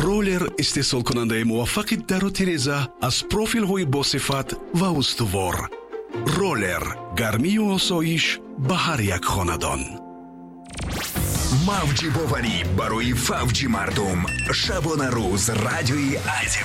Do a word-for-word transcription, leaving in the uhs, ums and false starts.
роллер истеҳсолкунандаи муваффақи дару тиреза аз профилҳои босифат ва устувор. роллер гармию осоиш ба ҳар як хонадон. мавҷи боварӣ барои фавҷи мардум. шабона рӯз радиои